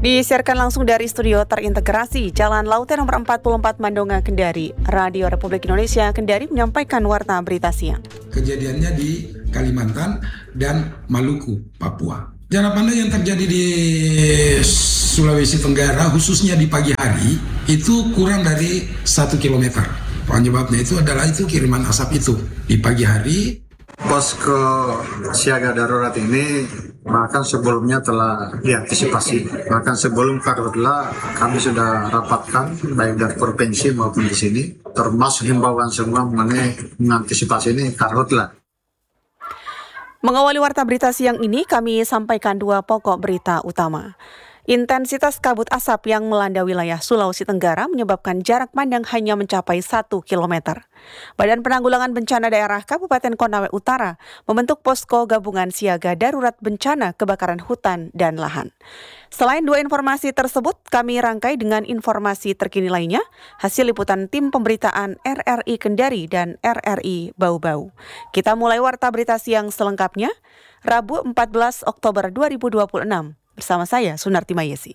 Disiarkan langsung dari studio terintegrasi Jalan Lautan nomor 44 Mandonga, Kendari. Radio Republik Indonesia Kendari menyampaikan warta berita siang. Kejadiannya di Kalimantan dan Maluku, Papua. Jarak pandang yang terjadi di Sulawesi Tenggara, khususnya di pagi hari, itu kurang dari 1 kilometer. Penyebabnya itu adalah kiriman asap itu di pagi hari. Posko siaga darurat ini bahkan sebelumnya telah diantisipasi. Bahkan sebelum karhutla kami sudah rapatkan baik dari provinsi maupun di sini, termasuk himbauan semua mengenai mengantisipasi ini karhutla. Mengawali warta berita siang ini, kami sampaikan dua pokok berita utama. Intensitas kabut asap yang melanda wilayah Sulawesi Tenggara menyebabkan jarak pandang hanya mencapai 1 km. Badan Penanggulangan Bencana Daerah Kabupaten Konawe Utara membentuk posko gabungan siaga darurat bencana kebakaran hutan dan lahan. Selain dua informasi tersebut, kami rangkai dengan informasi terkini lainnya, hasil liputan tim pemberitaan RRI Kendari dan RRI Bau-Bau. Kita mulai warta berita siang selengkapnya, Rabu 14 Oktober 2026. Bersama saya, Sunarti Mayesi.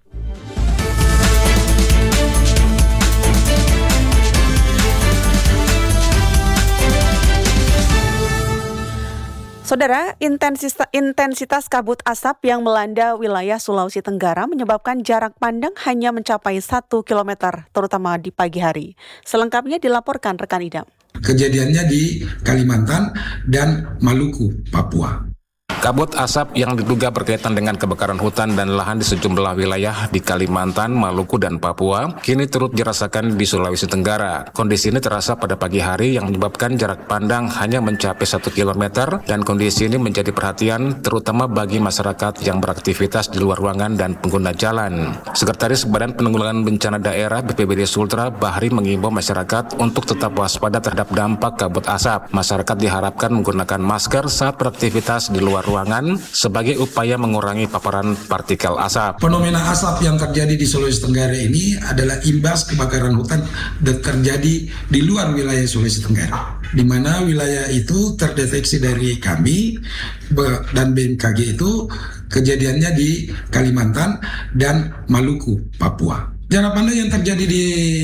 Saudara, intensitas kabut asap yang melanda wilayah Sulawesi Tenggara menyebabkan jarak pandang hanya mencapai 1 km, terutama di pagi hari. Selengkapnya dilaporkan rekan Idam. Kejadiannya di Kalimantan dan Maluku, Papua. Kabut asap yang diduga berkaitan dengan kebakaran hutan dan lahan di sejumlah wilayah di Kalimantan, Maluku, dan Papua kini turut dirasakan di Sulawesi Tenggara. Kondisi ini terasa pada pagi hari yang menyebabkan jarak pandang hanya mencapai 1 km dan kondisi ini menjadi perhatian terutama bagi masyarakat yang beraktivitas di luar ruangan dan pengguna jalan. Sekretaris Badan Penanggulangan Bencana Daerah BPBD Sultra, Bahri, mengimbau masyarakat untuk tetap waspada terhadap dampak kabut asap. Masyarakat diharapkan menggunakan masker saat beraktivitas di luar ruangan sebagai upaya mengurangi paparan partikel asap. Fenomena asap yang terjadi di Sulawesi Tenggara ini adalah imbas kebakaran hutan dan terjadi di luar wilayah Sulawesi Tenggara, di mana wilayah itu terdeteksi dari kami dan BMKG itu kejadiannya di Kalimantan dan Maluku, Papua. Jarak pandang yang terjadi di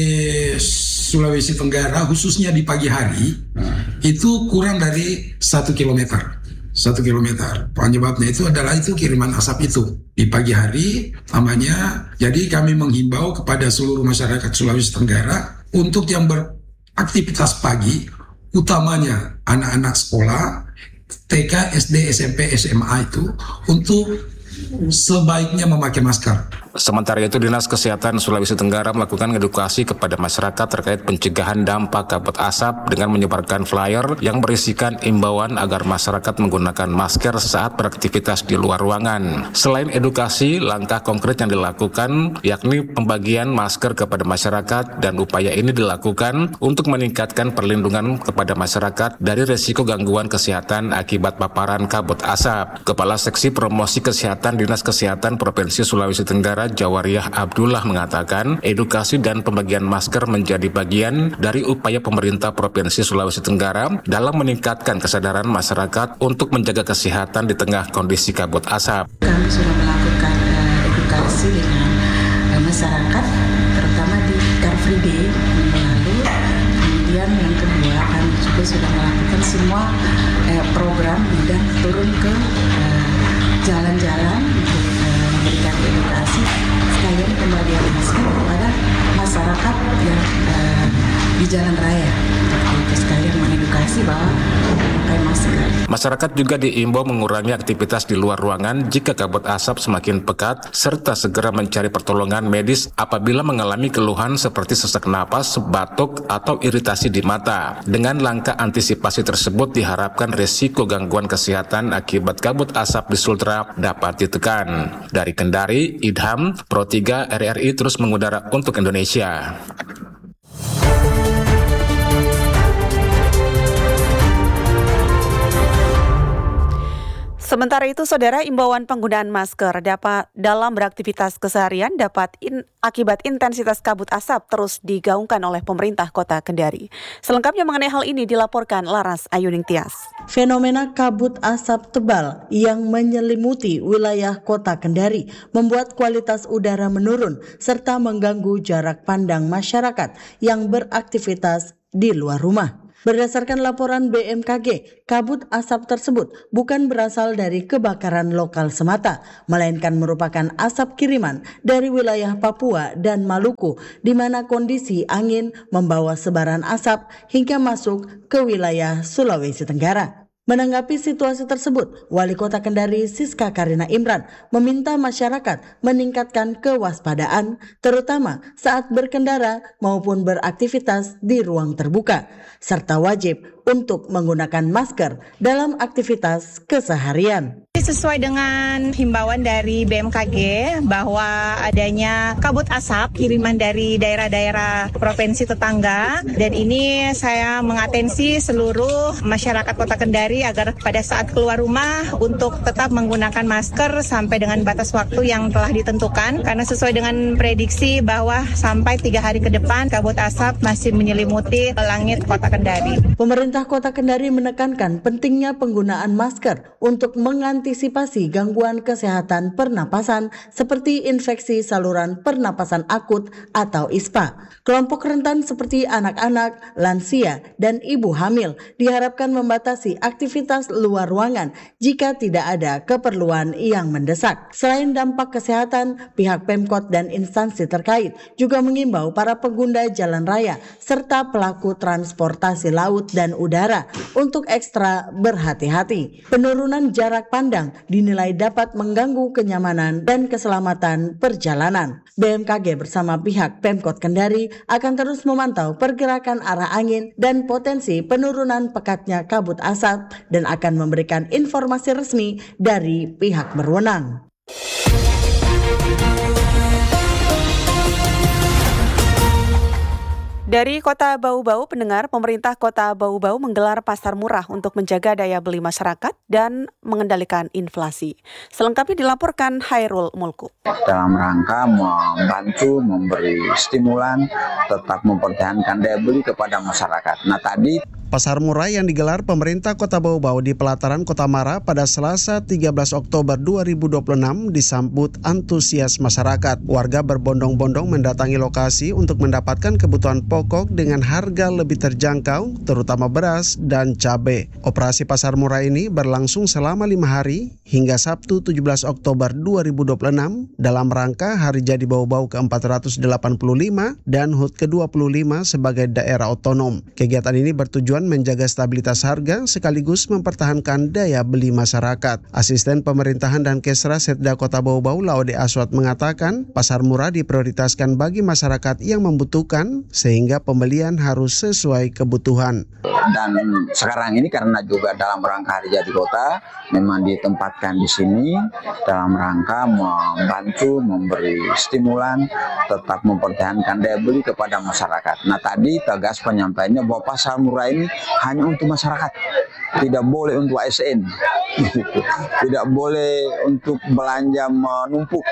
Sulawesi Tenggara, khususnya di pagi hari, itu kurang dari 1 kilometer. 1 kilometer. Penyebabnya itu adalah kiriman asap itu di pagi hari namanya. Jadi kami menghimbau kepada seluruh masyarakat Sulawesi Tenggara untuk yang beraktivitas pagi, utamanya anak-anak sekolah TK, SD, SMP, SMA itu untuk sebaiknya memakai masker. Sementara itu, Dinas Kesehatan Sulawesi Tenggara melakukan edukasi kepada masyarakat terkait pencegahan dampak kabut asap dengan menyebarkan flyer yang berisikan imbauan agar masyarakat menggunakan masker saat beraktivitas di luar ruangan. Selain edukasi, langkah konkret yang dilakukan yakni pembagian masker kepada masyarakat, dan upaya ini dilakukan untuk meningkatkan perlindungan kepada masyarakat dari risiko gangguan kesehatan akibat paparan kabut asap. Kepala Seksi Promosi Kesehatan Dinas Kesehatan Provinsi Sulawesi Tenggara, Jawariah Abdullah, mengatakan edukasi dan pembagian masker menjadi bagian dari upaya pemerintah Provinsi Sulawesi Tenggara dalam meningkatkan kesadaran masyarakat untuk menjaga kesehatan di tengah kondisi kabut asap. Kami sudah melakukan edukasi dengan masyarakat, terutama di Car Free Day minggu lalu. Kemudian yang kedua, kami juga sudah melakukan semua program dan turun ke jalan-jalan untuk memberikan edukasi sekalian pembagian masker kepada masyarakat yang di jalan raya. Untuk sekalian mengedukasi bahwa memakai masker. Masyarakat juga diimbau mengurangi aktivitas di luar ruangan jika kabut asap semakin pekat, serta segera mencari pertolongan medis apabila mengalami keluhan seperti sesak napas, batuk, atau iritasi di mata. Dengan langkah antisipasi tersebut diharapkan risiko gangguan kesehatan akibat kabut asap di Sultra dapat ditekan. Dari Kendari, Idham, Pro 3 RRI terus mengudara untuk Indonesia. Sementara itu, saudara, imbauan penggunaan masker dalam beraktivitas keseharian akibat intensitas kabut asap terus digaungkan oleh pemerintah Kota Kendari. Selengkapnya mengenai hal ini dilaporkan Laras Ayuning Tias. Fenomena kabut asap tebal yang menyelimuti wilayah Kota Kendari membuat kualitas udara menurun serta mengganggu jarak pandang masyarakat yang beraktivitas di luar rumah. Berdasarkan laporan BMKG, kabut asap tersebut bukan berasal dari kebakaran lokal semata, melainkan merupakan asap kiriman dari wilayah Papua dan Maluku, di mana kondisi angin membawa sebaran asap hingga masuk ke wilayah Sulawesi Tenggara. Menanggapi situasi tersebut, Wali Kota Kendari Siska Karina Imran meminta masyarakat meningkatkan kewaspadaan, terutama saat berkendara maupun beraktivitas di ruang terbuka, serta wajib untuk menggunakan masker dalam aktivitas keseharian. Sesuai dengan himbauan dari BMKG bahwa adanya kabut asap kiriman dari daerah-daerah provinsi tetangga, dan ini saya mengatensi seluruh masyarakat Kota Kendari agar pada saat keluar rumah untuk tetap menggunakan masker sampai dengan batas waktu yang telah ditentukan, karena sesuai dengan prediksi bahwa sampai 3 hari ke depan kabut asap masih menyelimuti langit Kota Kendari. Pemerintah Kota Kendari menekankan pentingnya penggunaan masker untuk mengantisipasi gangguan kesehatan pernapasan seperti infeksi saluran pernapasan akut atau ISPA. Kelompok rentan seperti anak-anak, lansia, dan ibu hamil diharapkan membatasi aktivitas luar ruangan jika tidak ada keperluan yang mendesak. Selain dampak kesehatan, pihak Pemkot dan instansi terkait juga mengimbau para pengguna jalan raya serta pelaku transportasi laut dan udara untuk ekstra berhati-hati. Penurunan jarak pandang dinilai dapat mengganggu kenyamanan dan keselamatan perjalanan. BMKG bersama pihak Pemkot Kendari akan terus memantau pergerakan arah angin dan potensi penurunan pekatnya kabut asap dan akan memberikan informasi resmi dari pihak berwenang. Dari Kota Bau-Bau, pendengar, pemerintah Kota Bau-Bau menggelar pasar murah untuk menjaga daya beli masyarakat dan mengendalikan inflasi. Selengkapnya dilaporkan Hairul Mulku. Dalam rangka membantu, memberi stimulan, tetap mempertahankan daya beli kepada masyarakat. Nah tadi pasar murah yang digelar pemerintah Kota Bau-Bau di pelataran Kota Mara pada Selasa 13 Oktober 2026 disambut antusias masyarakat. Warga berbondong-bondong mendatangi lokasi untuk mendapatkan kebutuhan pokok dengan harga lebih terjangkau, terutama beras dan cabai. Operasi pasar murah ini berlangsung selama 5 hari hingga Sabtu 17 Oktober 2026 dalam rangka Hari Jadi Bau-Bau ke-485 dan HUT ke-25 sebagai daerah otonom. Kegiatan ini bertujuan menjaga stabilitas harga sekaligus mempertahankan daya beli masyarakat. Asisten Pemerintahan dan Kesra Setda Kota Bau-Bau Laude Aswat mengatakan pasar murah diprioritaskan bagi masyarakat yang membutuhkan sehingga pembelian harus sesuai kebutuhan. Dan sekarang ini karena juga dalam rangka Hari Jadi Kota memang ditempatkan di sini dalam rangka membantu, memberi stimulan, tetap mempertahankan daya beli kepada masyarakat. Nah tadi tegas penyampaiannya bahwa pasar murah ini hanya untuk masyarakat, tidak boleh untuk ASN, tidak boleh untuk belanja menumpuk,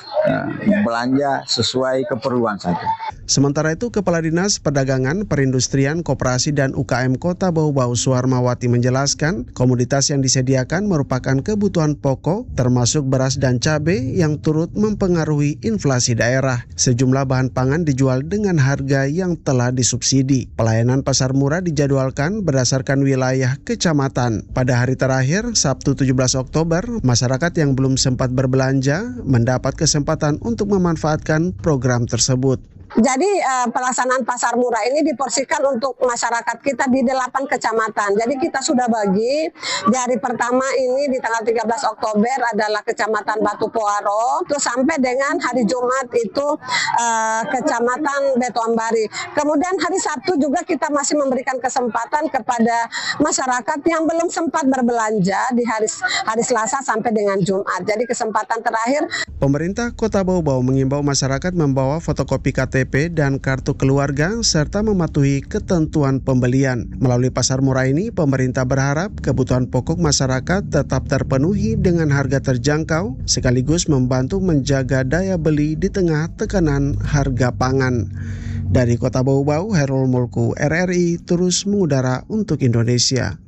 belanja sesuai keperluan saja. Sementara itu, Kepala Dinas Perdagangan, Perindustrian, Koperasi dan UKM Kota Bau-Bau Suharmawati menjelaskan, komoditas yang disediakan merupakan kebutuhan pokok termasuk beras dan cabai yang turut mempengaruhi inflasi daerah. Sejumlah bahan pangan dijual dengan harga yang telah disubsidi. Pelayanan pasar murah dijadwalkan berdasarkan wilayah kecamatan. Pada hari terakhir, Sabtu 17 Oktober, masyarakat yang belum sempat berbelanja mendapat kesempatan untuk memanfaatkan program tersebut. Jadi pelaksanaan pasar murah ini diporsikan untuk masyarakat kita di 8 kecamatan. Jadi kita sudah bagi di hari pertama ini di tanggal 13 Oktober adalah Kecamatan Batu Poaro, terus sampai dengan hari Jumat itu Kecamatan Betuambari. Kemudian hari Sabtu juga kita masih memberikan kesempatan kepada masyarakat yang belum sempat berbelanja di hari Selasa sampai dengan Jumat. Jadi kesempatan terakhir. Pemerintah Kota Bau-Bau mengimbau masyarakat membawa fotokopi KTP KTP dan kartu keluarga serta mematuhi ketentuan pembelian. Melalui pasar murah ini, pemerintah berharap kebutuhan pokok masyarakat tetap terpenuhi dengan harga terjangkau sekaligus membantu menjaga daya beli di tengah tekanan harga pangan. Dari Kota Bau-Bau, Herul Mulku, RRI terus mengudara untuk Indonesia.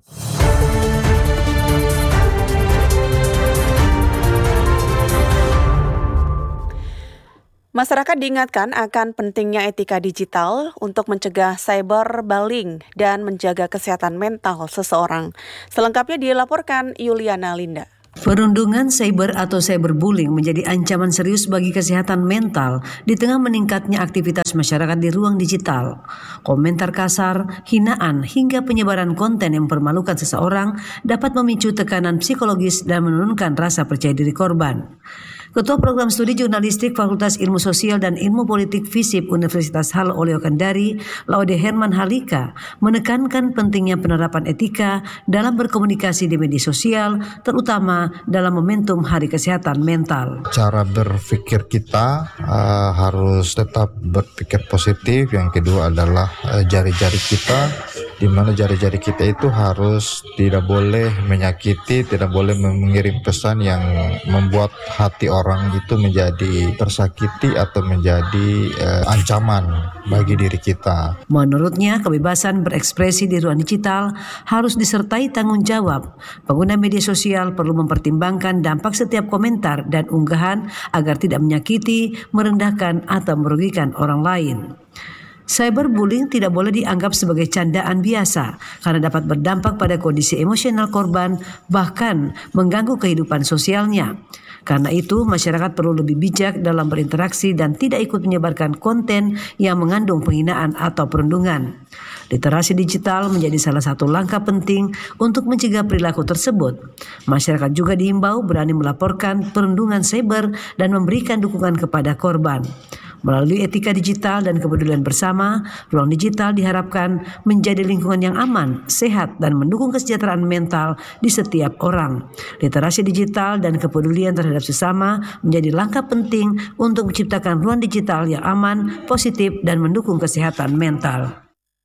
Masyarakat diingatkan akan pentingnya etika digital untuk mencegah cyberbullying dan menjaga kesehatan mental seseorang. Selengkapnya dilaporkan Yuliana Linda. Perundungan cyber atau cyberbullying menjadi ancaman serius bagi kesehatan mental di tengah meningkatnya aktivitas masyarakat di ruang digital. Komentar kasar, hinaan, hingga penyebaran konten yang mempermalukan seseorang dapat memicu tekanan psikologis dan menurunkan rasa percaya diri korban. Ketua Program Studi Jurnalistik Fakultas Ilmu Sosial dan Ilmu Politik FISIP Universitas Hal Oleo Kendari, Laude Herman Halika, menekankan pentingnya penerapan etika dalam berkomunikasi di media sosial, terutama dalam momentum Hari Kesehatan Mental. Cara berpikir kita harus tetap berpikir positif. Yang kedua adalah jari-jari kita, di mana jari-jari kita itu harus tidak boleh menyakiti, tidak boleh mengirim pesan yang membuat hati orang itu menjadi tersakiti atau menjadi ancaman bagi diri kita. Menurutnya, kebebasan berekspresi di ruang digital harus disertai tanggung jawab. Pengguna media sosial perlu mempertimbangkan dampak setiap komentar dan unggahan agar tidak menyakiti, merendahkan, atau merugikan orang lain. Cyberbullying tidak boleh dianggap sebagai candaan biasa karena dapat berdampak pada kondisi emosional korban, bahkan mengganggu kehidupan sosialnya. Karena itu, masyarakat perlu lebih bijak dalam berinteraksi dan tidak ikut menyebarkan konten yang mengandung penghinaan atau perundungan. Literasi digital menjadi salah satu langkah penting untuk mencegah perilaku tersebut. Masyarakat juga diimbau berani melaporkan perundungan cyber dan memberikan dukungan kepada korban. Melalui etika digital dan kepedulian bersama, ruang digital diharapkan menjadi lingkungan yang aman, sehat, dan mendukung kesejahteraan mental di setiap orang. Literasi digital dan kepedulian terhadap sesama menjadi langkah penting untuk menciptakan ruang digital yang aman, positif, dan mendukung kesehatan mental.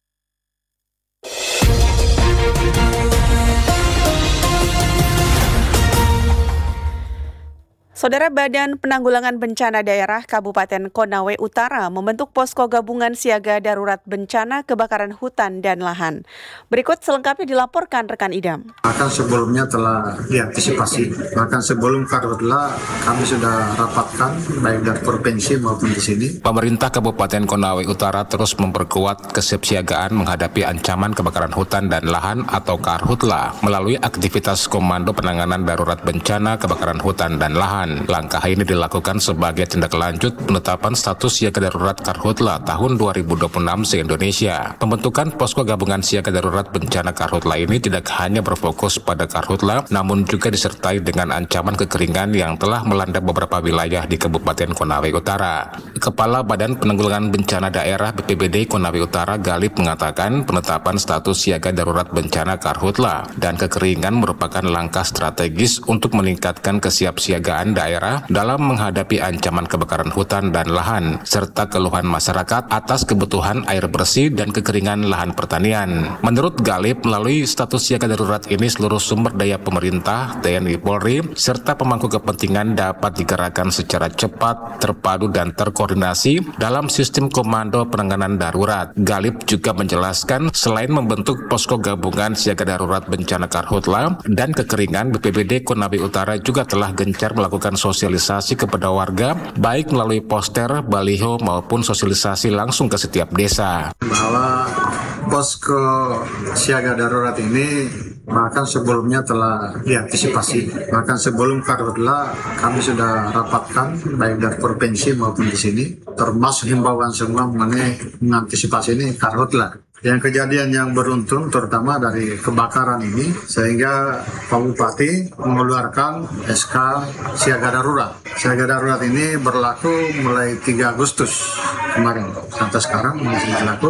Saudara, Badan Penanggulangan Bencana Daerah Kabupaten Konawe Utara membentuk posko gabungan siaga darurat bencana kebakaran hutan dan lahan. Berikut selengkapnya dilaporkan rekan Idam. Bahkan sebelumnya telah diantisipasi. Bahkan sebelum karhutla kami sudah rapatkan baik dari provinsi maupun di sini. Pemerintah Kabupaten Konawe Utara terus memperkuat kesiapsiagaan menghadapi ancaman kebakaran hutan dan lahan atau karhutla melalui aktivitas Komando Penanganan Darurat Bencana Kebakaran Hutan dan Lahan. Langkah ini dilakukan sebagai tindak lanjut penetapan status siaga darurat Karhutla tahun 2026 se-Indonesia. Pembentukan posko gabungan siaga darurat bencana Karhutla ini tidak hanya berfokus pada Karhutla, namun juga disertai dengan ancaman kekeringan yang telah melanda beberapa wilayah di Kabupaten Konawe Utara. Kepala Badan Penanggulangan Bencana Daerah BPBD Konawe Utara Galip mengatakan penetapan status siaga darurat bencana Karhutla dan kekeringan merupakan langkah strategis untuk meningkatkan kesiapsiagaan daerah dalam menghadapi ancaman kebakaran hutan dan lahan, serta keluhan masyarakat atas kebutuhan air bersih dan kekeringan lahan pertanian. Menurut Galip, melalui status siaga darurat ini seluruh sumber daya pemerintah, TNI Polri, serta pemangku kepentingan dapat digerakkan secara cepat, terpadu, dan terkoordinasi dalam sistem komando penanganan darurat. Galip juga menjelaskan, selain membentuk posko gabungan siaga darurat bencana Karhutla dan kekeringan, BPBD Konawe Utara juga telah gencar melakukan sosialisasi kepada warga, baik melalui poster, baliho, maupun sosialisasi langsung ke setiap desa. Bahwa posko siaga darurat ini bahkan sebelumnya telah diantisipasi. Bahkan sebelum karhutla kami sudah rapatkan baik dari provinsi maupun di sini, termasuk himbauan semua mengenai mengantisipasi ini karhutla. Yang kejadian yang beruntung terutama dari kebakaran ini, sehingga Pak Bupati mengeluarkan SK siaga darurat. Siaga darurat ini berlaku mulai 3 Agustus kemarin sampai sekarang masih berlaku.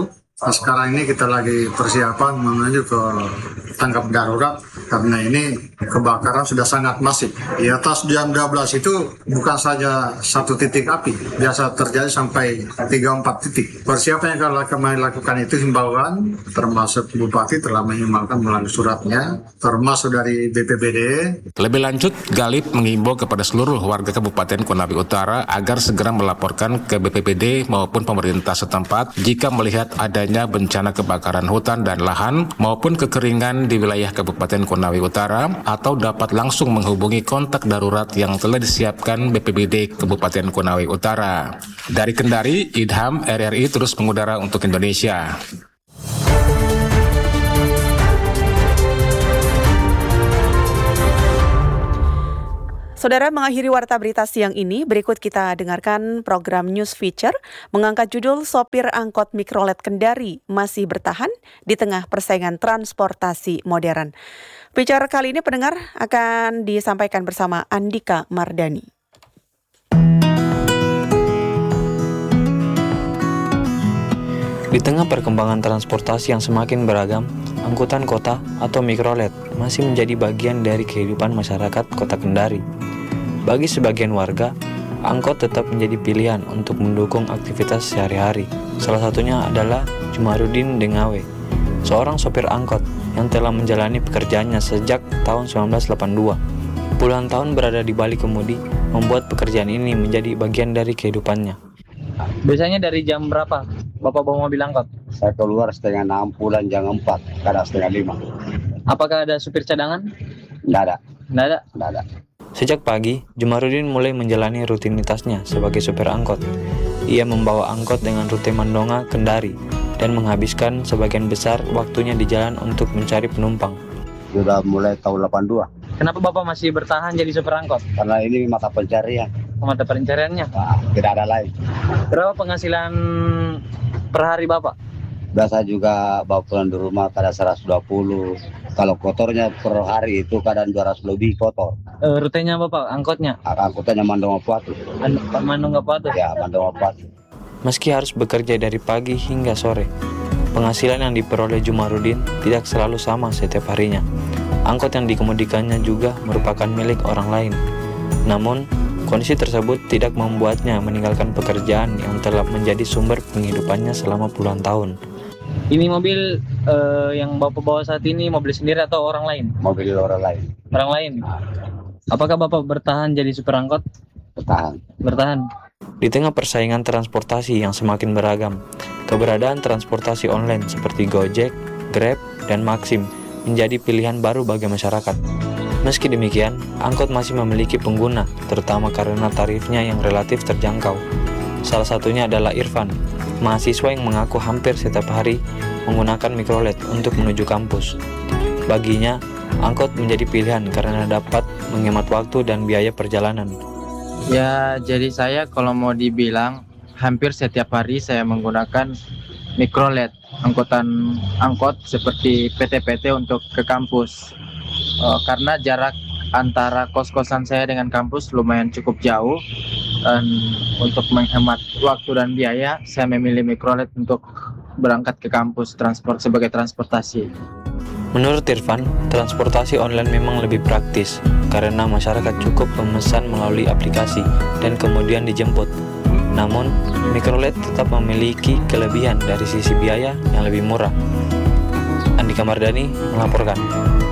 Sekarang ini kita lagi persiapan menuju ke tanggap darurat karena ini kebakaran sudah sangat masif. Di atas jam 12 itu bukan saja satu titik api, biasa terjadi sampai 3-4 titik. Persiapan yang kami lakukan itu himbauan, termasuk Bupati telah mengirimkan melalui suratnya, termasuk dari BPBD. Lebih lanjut, Galip mengimbau kepada seluruh warga Kabupaten Konawe Utara agar segera melaporkan ke BPBD maupun pemerintah setempat jika melihat adanya bencana kebakaran hutan dan lahan maupun kekeringan di wilayah Kabupaten Konawe Utara, atau dapat langsung menghubungi kontak darurat yang telah disiapkan BPBD Kabupaten Konawe Utara. Dari Kendari, Idham, RRI terus mengudara untuk Indonesia. Saudara, mengakhiri warta berita siang ini, berikut kita dengarkan program News Feature mengangkat judul Sopir Angkot Mikrolet Kendari masih bertahan di tengah persaingan transportasi modern. Feature kali ini pendengar akan disampaikan bersama Andika Mardani. Di tengah perkembangan transportasi yang semakin beragam, angkutan kota atau mikrolet masih menjadi bagian dari kehidupan masyarakat Kota Kendari. Bagi sebagian warga, angkot tetap menjadi pilihan untuk mendukung aktivitas sehari-hari. Salah satunya adalah Jumarudin Dengawe, seorang sopir angkot yang telah menjalani pekerjaannya sejak tahun 1982. Puluhan tahun berada di balik kemudi membuat pekerjaan ini menjadi bagian dari kehidupannya. Biasanya dari jam berapa Bapak bawa mobil angkot? Saya keluar 5:30, pulang jam 4, kadang 4:30. Apakah ada supir cadangan? Nggak Nggak ada. Sejak pagi, Jumarudin mulai menjalani rutinitasnya sebagai supir angkot. Ia membawa angkot dengan rute Mandonga, Kendari, dan menghabiskan sebagian besar waktunya di jalan untuk mencari penumpang. Sudah mulai tahun 82. Kenapa Bapak masih bertahan jadi supir angkot? Karena ini mata pencarian. Mata pencariannya? Nah, tidak ada lain. Berapa penghasilan per hari Bapak? Biasa juga bawa pulang di rumah kadang 120. Kalau kotornya per hari itu kadang 200 lebih kotor. Rutenya Bapak, angkotnya? Angkotnya Mandonga Puatu. Mandonga Puatu? Ya, Mandonga Puatu. Meski harus bekerja dari pagi hingga sore, penghasilan yang diperoleh Jumarudin tidak selalu sama setiap harinya. Angkot yang dikemudikannya juga merupakan milik orang lain. Namun, kondisi tersebut tidak membuatnya meninggalkan pekerjaan yang telah menjadi sumber penghidupannya selama puluhan tahun. Ini mobil yang Bapak bawa saat ini mobil sendiri atau orang lain? Mobil orang lain. Orang lain? Apakah Bapak bertahan jadi supir angkot? Bertahan. Di tengah persaingan transportasi yang semakin beragam, keberadaan transportasi online seperti Gojek, Grab, dan Maxim menjadi pilihan baru bagi masyarakat. Meski demikian, angkot masih memiliki pengguna, terutama karena tarifnya yang relatif terjangkau. Salah satunya adalah Irfan, mahasiswa yang mengaku hampir setiap hari menggunakan mikrolet untuk menuju kampus. Baginya, angkot menjadi pilihan karena dapat menghemat waktu dan biaya perjalanan. Ya, jadi saya kalau mau dibilang hampir setiap hari saya menggunakan mikrolet, angkot seperti PT-PT untuk ke kampus. Karena jarak antara kos-kosan saya dengan kampus lumayan cukup jauh, dan untuk menghemat waktu dan biaya, saya memilih mikrolet untuk berangkat ke kampus sebagai transportasi. Menurut Irfan, transportasi online memang lebih praktis karena masyarakat cukup memesan melalui aplikasi dan kemudian dijemput. Namun, mikrolet tetap memiliki kelebihan dari sisi biaya yang lebih murah. Andika Mardani melaporkan.